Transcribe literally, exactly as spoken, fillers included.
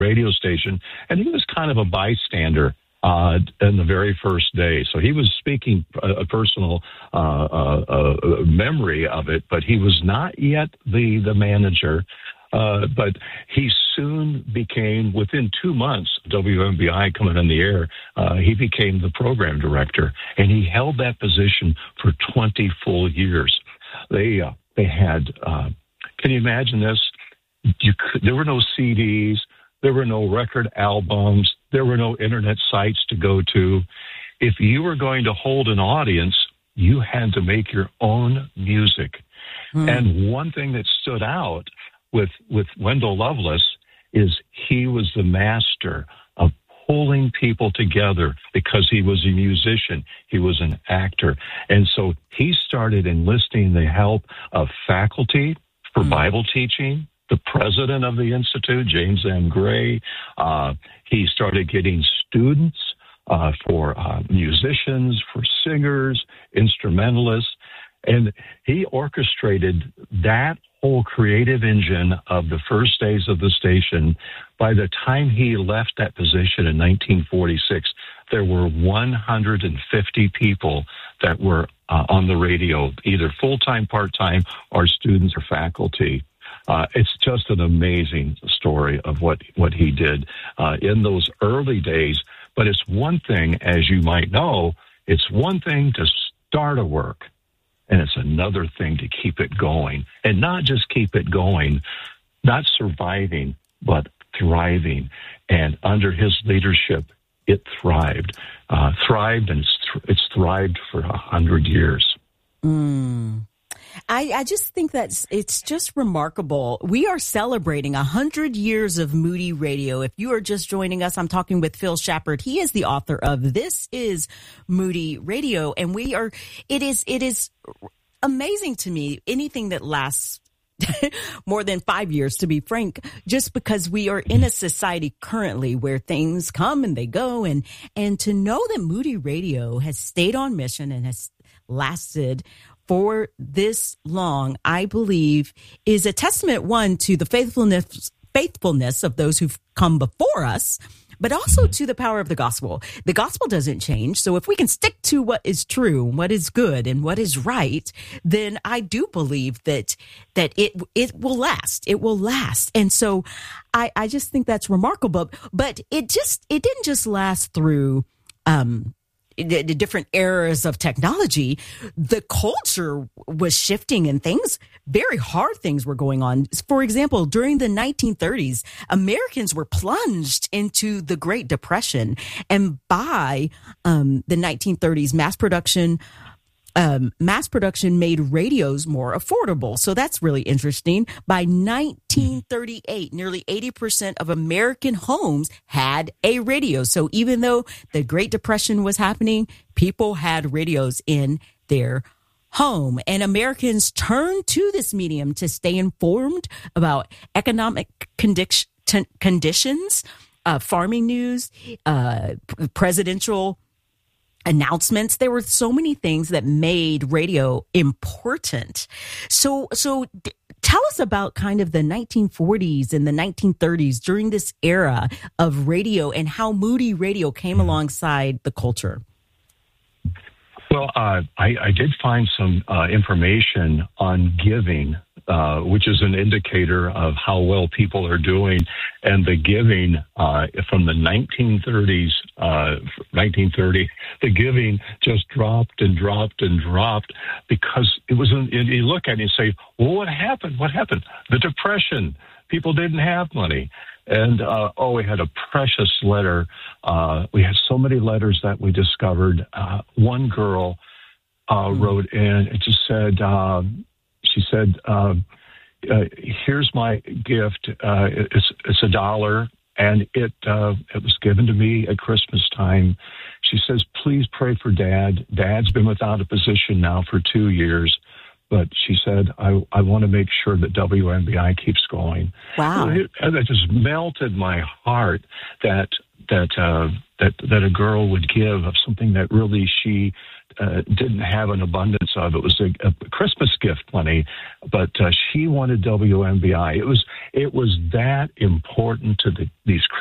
radio station, and he was kind of a bystander uh, in the very first day. So he was speaking a, a personal uh, uh, uh, memory of it, but he was not yet the, the manager. Uh, but he soon became, within two months, W M B I coming on the air, uh, he became the program director, and he held that position for twenty full years. They uh, they had, uh, can you imagine this? You could, there were no C Ds, there were no record albums, there were no internet sites to go to. If you were going to hold an audience, you had to make your own music. Mm. And one thing that stood out with with Wendell Lovelace is he was the master of pulling people together because he was a musician, he was an actor. And so he started enlisting the help of faculty for mm. Bible teaching, the president of the Institute, James M. Gray. Uh, he started getting students uh, for uh, musicians, for singers, instrumentalists, and he orchestrated that whole creative engine of the first days of the station. By the time he left that position in nineteen forty-six, there were one hundred fifty people that were uh, on the radio, either full-time, part-time, or students or faculty. Uh, it's just an amazing story of what, what he did uh, in those early days. But it's one thing, as you might know, it's one thing to start a work, and it's another thing to keep it going. And not just keep it going, not surviving, but thriving. And under his leadership, it thrived. Uh, thrived, and it's, th- it's thrived for a hundred years. Mm. I, I just think that's, it's just remarkable. We are celebrating a hundred years of Moody Radio. If you are just joining us, I'm talking with Phil Shepard. He is the author of This Is Moody Radio. And we are, it is, it is amazing to me, anything that lasts more than five years, to be frank, just because we are in a society currently where things come and they go. And, and to know that Moody Radio has stayed on mission and has lasted for this long, I believe, is a testament, one, to the faithfulness faithfulness of those who've come before us, but also to the power of the gospel. The gospel doesn't change. So if we can stick to what is true, what is good, and what is right, then I do believe that that it it will last. It will last. And so I, I just think that's remarkable. But it just it didn't just last through um the different eras of technology. The culture was shifting and things, very hard things were going on. For example, during the nineteen thirties, Americans were plunged into the Great Depression. And by um, the nineteen thirties, mass production Um, mass production made radios more affordable. So that's really interesting. By nineteen thirty-eight, nearly eighty percent of American homes had a radio. So even though the Great Depression was happening, people had radios in their home. And Americans turned to this medium to stay informed about economic condi- t- conditions, uh, farming news, uh, presidential announcements. There were so many things that made radio important. So, so d- tell us about kind of the nineteen forties and the nineteen thirties during this era of radio and how Moody Radio came alongside the culture. Well, uh, I, I did find some uh, information on giving, uh, which is an indicator of how well people are doing. And the giving uh, from the nineteen thirties, uh, nineteen thirty, the giving just dropped and dropped and dropped because it was. You look at it and say, "Well, what happened? What happened? The Depression. People didn't have money." And, uh, oh, we had a precious letter. Uh, we had so many letters that we discovered. Uh, one girl uh, mm-hmm. wrote in, it just said, um, she said, um, uh, here's my gift. Uh, it's, it's a dollar, and it, uh, it was given to me at Christmas time. She says, please pray for Dad. Dad's been without a position now for two years. But she said, I, I want to make sure that W M B I keeps going. Wow. It, it just melted my heart that that uh, that that a girl would give of something that really she uh, didn't have an abundance of. It was a, a Christmas gift, plenty, but uh, she wanted W M B I. It was it was that important to the, these